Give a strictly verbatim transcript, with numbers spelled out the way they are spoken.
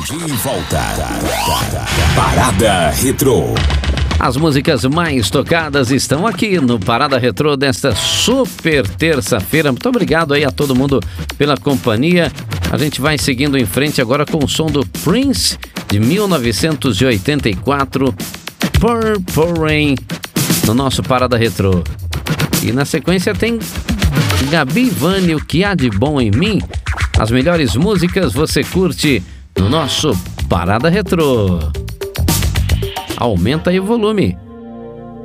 De volta. Parada Retrô. As músicas mais tocadas estão aqui no Parada Retrô desta super terça-feira. Muito obrigado aí a todo mundo pela companhia. A gente vai seguindo em frente agora com o som do Prince de mil novecentos e oitenta e quatro, Purple Rain, no nosso Parada Retrô. E na sequência tem Gabi Vani, O Que Há de Bom em Mim. As melhores músicas você curte no nosso Parada Retrô. Aumenta aí o volume.